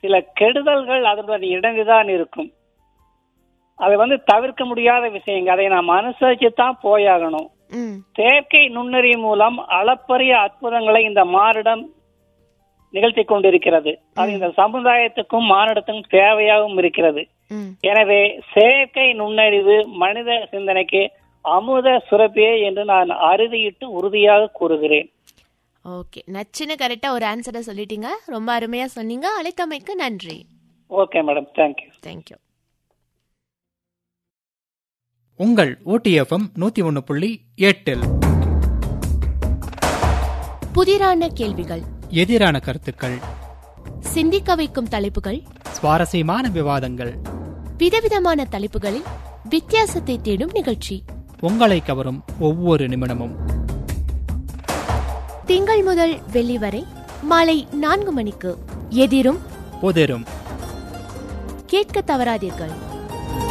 சில கெடுதல்கள் அதனுடன் இணைந்துதான் இருக்கும். அது தவிர்க்க முடியாத விஷயங்க. அதை நாம் அனுசரிச்சு தான் போயாகணும். செயற்கை நுண்ணறிவு மூலம் அளப்பரிய அற்புதங்களை இந்த மானிடம் நிகழ்த்தி கொண்டிருக்கிறது. அது இந்த சமுதாயத்துக்கும் மானிடத்துக்கும் தேவையாகவும் இருக்கிறது. எனவே செயற்கை நுண்ணறிவு மனித சிந்தனைக்கு அமுத சுரப்பியே என்று நான் அறுதியிட்டு உறுதியாக கூறுகிறேன். ஓகே, நச்சுன்னு கரெக்டா ஒரு ஆன்சரை சொல்லிட்டீங்க. ரொம்ப அருமையா சொன்னீங்க. அழைத்தமைக்கு நன்றி. Okay madam, thank you. தேங்க்யூ. உங்கள் OTFM 101.8 புதிரான கேள்விகள், எதிரான கருத்துக்கள், சிந்திக்க வைக்கும் தலைப்புகள், சுவாரஸ்யமான விவாதங்கள், விதவிதமான தலைப்புகளில் வித்தியாசத்தை தேடும் நிகழ்ச்சி, உங்களை கவரும் ஒவ்வொரு நிமிடமும். திங்கள் முதல் வெள்ளி வரை மாலை 4 மணிக்கு எதிரும் புதிரும். கேட்க தவறாதீர்கள்.